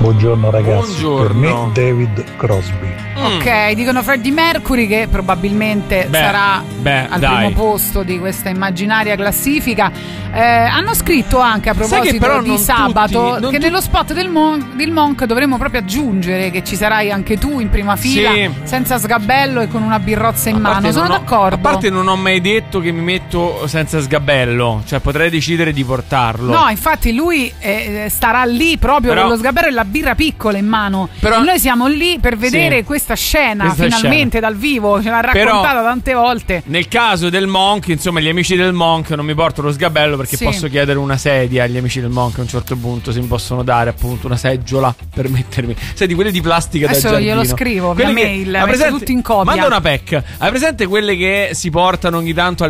Buongiorno ragazzi, per Buongiorno. me David Crosby. Ok, dicono Freddie Mercury che probabilmente sarà al primo posto di questa immaginaria classifica. Hanno scritto anche a proposito però di non sabato tutti, che nello spot del Monk dovremmo proprio aggiungere che ci sarai anche tu in prima fila, Sì. senza sgabello e con una birrozza in A parte mano. Sono non ho- d'accordo. A parte non ho mai detto che mi metto senza sgabello, cioè potrei decidere di portarlo. No, infatti lui starà lì proprio Però- con lo sgabello e la birra piccola in mano. Però- e noi siamo lì per vedere Sì. questa scena Questa finalmente dal vivo. Ce l'ha raccontata tante volte. Nel caso del Monk, insomma, gli amici del Monk non mi portano lo sgabello perché Sì. posso chiedere una sedia agli amici del Monk a un certo punto, se mi possono dare appunto una seggiola per mettermi. Sai, di quelle di plastica da Adesso giardino. glielo scrivo via Quelle che- mail, hai metto tutto in copia. Manda una PEC. Hai presente quelle che si portano ogni tanto alle